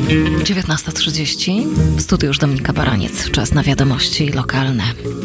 19:30. W studiu już Dominika Baraniec. Czas na wiadomości lokalne.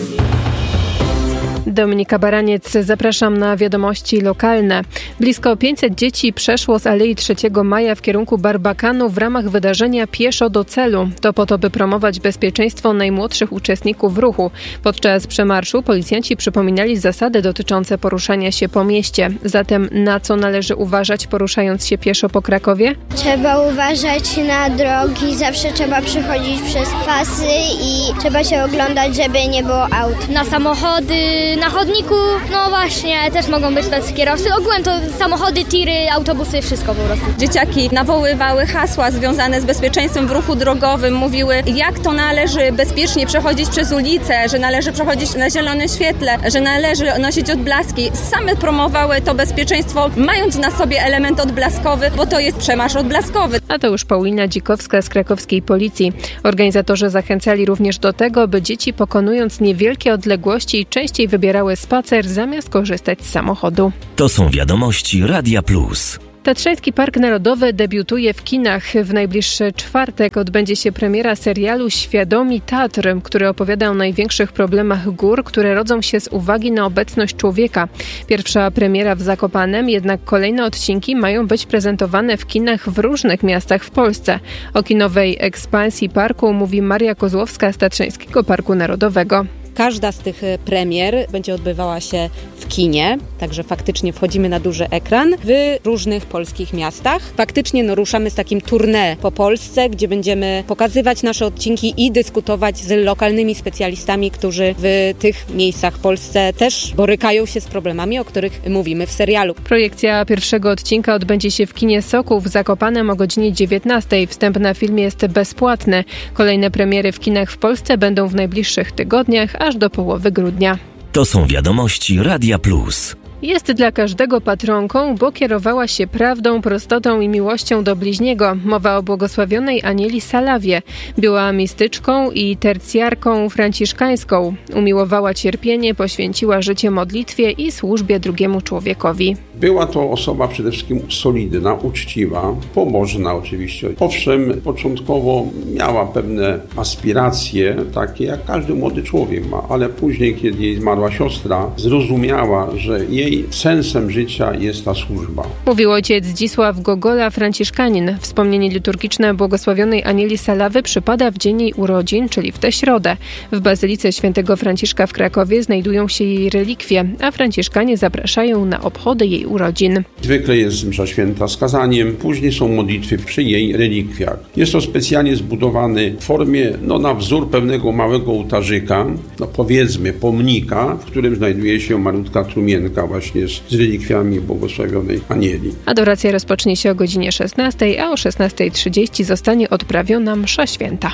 Dominika Baraniec, zapraszam na wiadomości lokalne. Blisko 500 dzieci przeszło z Alei 3 Maja w kierunku Barbakanu w ramach wydarzenia Pieszo do celu. To po to, by promować bezpieczeństwo najmłodszych uczestników ruchu. Podczas przemarszu policjanci przypominali zasady dotyczące poruszania się po mieście. Zatem na co należy uważać, poruszając się pieszo po Krakowie? Trzeba uważać na drogi, zawsze trzeba przechodzić przez pasy i trzeba się oglądać, żeby nie było aut. Na samochody, na chodniku, no właśnie, też mogą być tacy kierowcy. Ogółem to samochody, tiry, autobusy, wszystko po prostu. Dzieciaki nawoływały hasła związane z bezpieczeństwem w ruchu drogowym, mówiły, jak to należy bezpiecznie przechodzić przez ulicę, że należy przechodzić na zielonym świetle, że należy nosić odblaski. Same promowały to bezpieczeństwo, mając na sobie element odblaskowy, bo to jest przemarsz odblaskowy. A to już Paulina Dzikowska z krakowskiej policji. Organizatorzy zachęcali również do tego, by dzieci pokonując niewielkie odległości częściej wybierały spacer zamiast korzystać z samochodu. To są wiadomości Radia Plus. Tatrzański Park Narodowy debiutuje w kinach. W najbliższy czwartek odbędzie się premiera serialu Świadomi Tatr, który opowiada o największych problemach gór, które rodzą się z uwagi na obecność człowieka. Pierwsza premiera w Zakopanem, jednak kolejne odcinki mają być prezentowane w kinach w różnych miastach w Polsce. O kinowej ekspansji parku mówi Maria Kozłowska z Tatrzańskiego Parku Narodowego. Każda z tych premier będzie odbywała się w kinie, także faktycznie wchodzimy na duży ekran w różnych polskich miastach. Faktycznie ruszamy z takim tournée po Polsce, gdzie będziemy pokazywać nasze odcinki i dyskutować z lokalnymi specjalistami, którzy w tych miejscach w Polsce też borykają się z problemami, o których mówimy w serialu. Projekcja pierwszego odcinka odbędzie się w kinie Sokół w Zakopanem o godzinie 19:00. Wstęp na film jest bezpłatny. Kolejne premiery w kinach w Polsce będą w najbliższych tygodniach, aż do połowy grudnia. To są wiadomości Radia Plus. Jest dla każdego patronką, bo kierowała się prawdą, prostotą i miłością do bliźniego. Mowa o błogosławionej Anieli Salawie. Była mistyczką i tercjarką franciszkańską. Umiłowała cierpienie, poświęciła życie modlitwie i służbie drugiemu człowiekowi. Była to osoba przede wszystkim solidna, uczciwa, pobożna oczywiście. Owszem, początkowo miała pewne aspiracje, takie jak każdy młody człowiek ma, ale później, kiedy jej zmarła siostra, zrozumiała, że jej sensem życia jest ta służba. Mówił ojciec Zdzisław Gogola, franciszkanin. Wspomnienie liturgiczne błogosławionej Anieli Salawy przypada w dzień jej urodzin, czyli w tę środę. W Bazylice Świętego Franciszka w Krakowie znajdują się jej relikwie, a franciszkanie zapraszają na obchody jej urodzin. Zwykle jest msza święta z kazaniem, później są modlitwy przy jej relikwiach. Jest to specjalnie zbudowany w formie, na wzór pewnego małego ołtarzyka, powiedzmy pomnika, w którym znajduje się malutka trumienka właśnie z relikwiami błogosławionej Anieli. Adoracja rozpocznie się o godzinie 16:00, a o 16:30 zostanie odprawiona msza święta.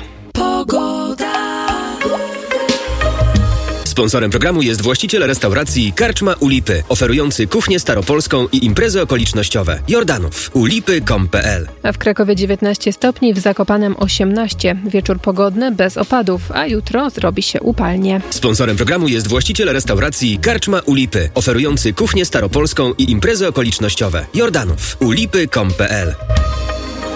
Sponsorem programu jest właściciel restauracji Karczma u Lipy, oferujący kuchnię staropolską i imprezy okolicznościowe. Jordanów. ulipy.com.pl. A w Krakowie 19 stopni, w Zakopanem 18. Wieczór pogodny, bez opadów, a jutro zrobi się upalnie. Sponsorem programu jest właściciel restauracji Karczma u Lipy, oferujący kuchnię staropolską i imprezy okolicznościowe. Jordanów. ulipy.com.pl.